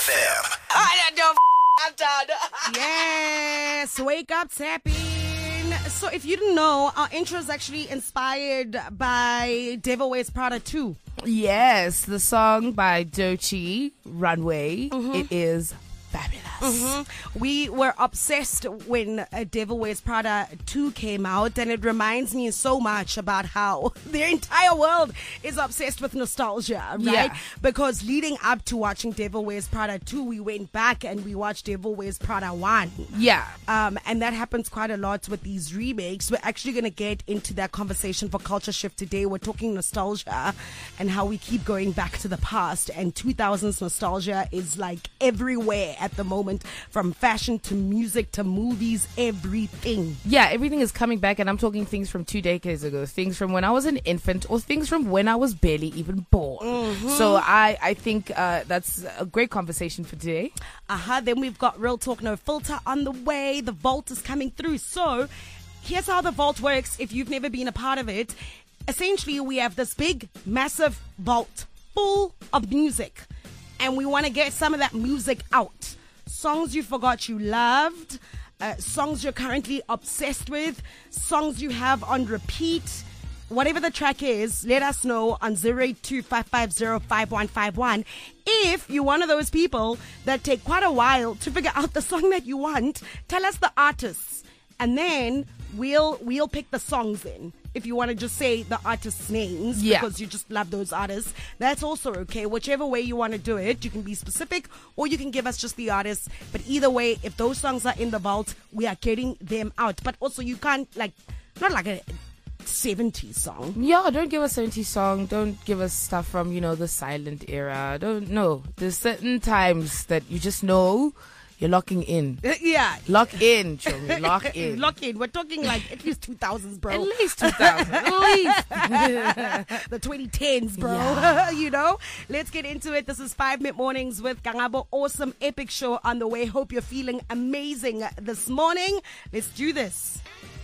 FM. I'm done. Yes, wake up, tapping. So if you didn't know, our intro is actually inspired by Devil Wears Prada 2. Yes, the song by Doechii, Runway. It is fabulous. We were obsessed when Devil Wears Prada 2 came out, and it reminds me so much about how the entire world is obsessed with nostalgia, right? Yeah. Because leading up to watching Devil Wears Prada 2, we went back and we watched Devil Wears Prada 1. Yeah. And that happens quite a lot with these remakes. We're actually going to get into that conversation for Culture Shift today. We're talking nostalgia and how we keep going back to the past. And 2000s nostalgia is like everywhere at the moment, from fashion to music to movies, everything. Yeah, everything is coming back, and I'm talking things from 2 decades ago, things from when I was an infant, or things from when I was barely even born. So I think that's a great conversation for today. Then we've got Real Talk No Filter on the way. The Vault is coming through. So here's how the Vault works if you've never been a part of it. Essentially, we have this big, massive vault full of music, and we want to get some of that music out. Songs you forgot you loved, songs you're currently obsessed with, songs you have on repeat. Whatever the track is, let us know on 082-550-5151. If you're one of those people that take quite a while to figure out the song that you want, tell us the artists, and then we'll pick the songs in. If you want to just say the artists' names because you just love those artists, that's also okay. Whichever way you want to do it, you can be specific or you can give us just the artists. But either way, if those songs are in the vault, we are getting them out. But also you can't not like a 70s song. Yeah, don't give us a 70s song. Don't give us stuff from, the silent era. Don't know. There's certain times that you just know you're locking in. Yeah. Lock in, Chomi. Lock in. Lock in. We're talking like at least 2000s, bro. At least 2000. At least. The 2010s, bro. Yeah. Let's get into it. This is 5 Minute Mornings with Kangabo. Awesome, epic show on the way. Hope you're feeling amazing this morning. Let's do this.